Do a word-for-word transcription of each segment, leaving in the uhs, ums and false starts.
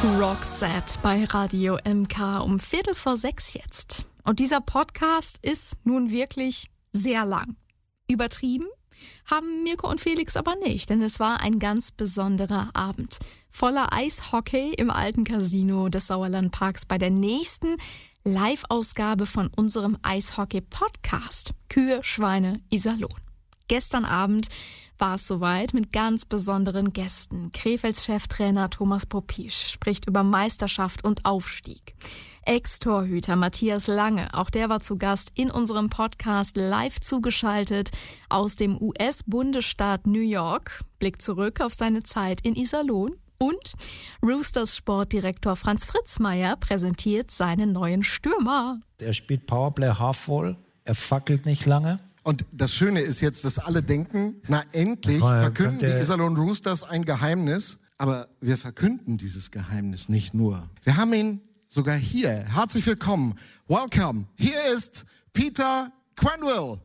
Roxette bei Radio M K um Viertel vor sechs jetzt. Und dieser Podcast ist nun wirklich sehr lang. Übertrieben haben Mirko und Felix aber nicht, denn es war ein ganz besonderer Abend. Voller Eishockey im alten Casino des Sauerlandparks bei der nächsten Live-Ausgabe von unserem Eishockey-Podcast Kühe, Schweine, Iserlohn. Gestern Abend war es soweit mit ganz besonderen Gästen. Krefelds Cheftrainer Thomas Popisch spricht über Meisterschaft und Aufstieg. Ex-Torhüter Matthias Lange, auch der war zu Gast in unserem Podcast live zugeschaltet aus dem U S-Bundesstaat New York. Blickt zurück auf seine Zeit in Iserlohn. Und Roosters Sportdirektor Franz Fritzmeier präsentiert seinen neuen Stürmer. Er spielt Powerplay half-voll, er fackelt nicht lange. Und das Schöne ist jetzt, dass alle denken, na endlich Ja, verkünden die könnte- Iserlohn Roosters ein Geheimnis. Aber wir verkünden dieses Geheimnis nicht nur. Wir haben ihn sogar hier. Herzlich willkommen. Welcome. Hier ist Peter Quenneville.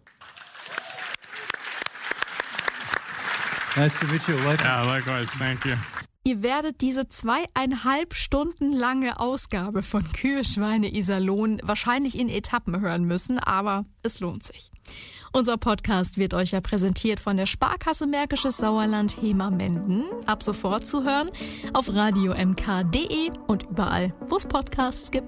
Nice to meet you. Welcome. Yeah, likewise. Thank you. Ihr werdet diese zweieinhalb Stunden lange Ausgabe von Kühe, Schweine, Iserlohn wahrscheinlich in Etappen hören müssen, aber es lohnt sich. Unser Podcast wird euch ja präsentiert von der Sparkasse Märkisches Sauerland Hemer-Menden. Ab sofort zu hören auf radio m k punkt d e und überall, wo es Podcasts gibt.